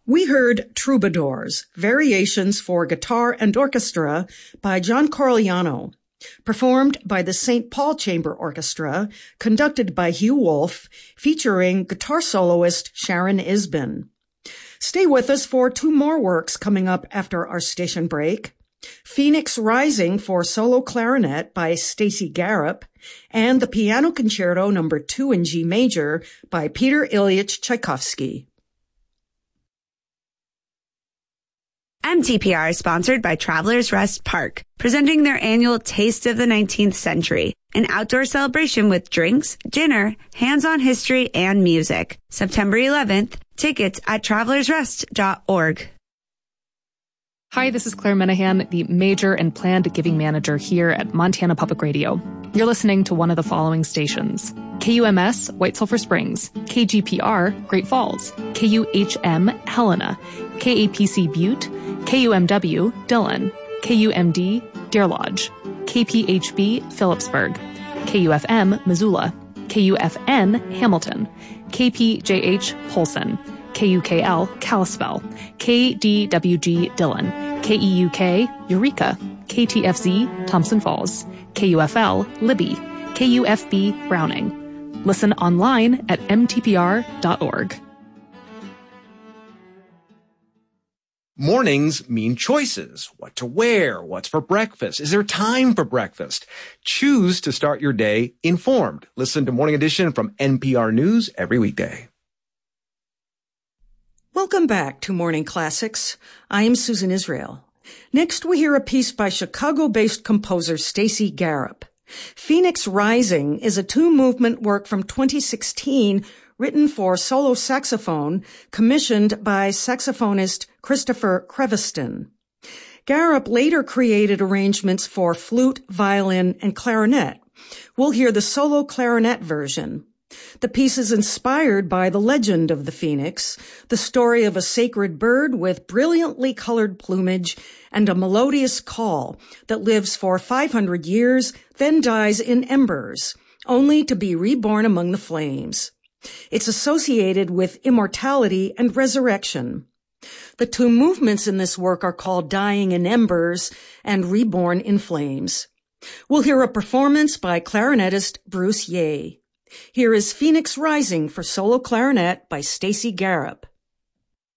We heard Troubadours, Variations for Guitar and Orchestra by John Corigliano, performed by the St. Paul Chamber Orchestra, conducted by Hugh Wolf, featuring guitar soloist Sharon Isbin. Stay with us for two more works coming up after our station break. Phoenix Rising for solo clarinet by Stacy Garrop, and the Piano Concerto No. 2 in G major by Peter Ilyich Tchaikovsky. MTPR is sponsored by Travelers Rest Park, presenting their annual Taste of the 19th Century, an outdoor celebration with drinks, dinner, hands-on history, and music. September 11th, tickets at travelersrest.org. Hi, this is Claire Menahan, the Major and Planned Giving Manager here at Montana Public Radio. You're listening to one of the following stations: KUMS, White Sulphur Springs; KGPR, Great Falls; KUHM, Helena; KAPC, Butte; KUMW, Dillon; KUMD, Deer Lodge; KPHB, Phillipsburg; KUFM, Missoula; KUFN, Hamilton; KPJH, Polson; KUKL, Kalispell; KDWG, Dillon; KEUK, Eureka; KTFZ, Thompson Falls; KUFL, Libby; KUFB, Browning. Listen online at mtpr.org. Mornings mean choices. What to wear? What's for breakfast? Is there time for breakfast? Choose to start your day informed. Listen to Morning Edition from NPR News every weekday. Welcome back to Morning Classics. I am Susan Israel. Next, we hear a piece by Chicago-based composer Stacy Garrop. Phoenix Rising is a two-movement work from 2016 written for solo saxophone, commissioned by saxophonist Christopher Creveston. Garrop later created arrangements for flute, violin, and clarinet. We'll hear the solo clarinet version. The piece is inspired by the legend of the phoenix, the story of a sacred bird with brilliantly colored plumage and a melodious call that lives for 500 years, then dies in embers, only to be reborn among the flames. It's associated with immortality and resurrection. The two movements in this work are called Dying in Embers and Reborn in Flames. We'll hear a performance by clarinetist Bruce Yeh. Here is Phoenix Rising for solo clarinet by Stacy Garrop.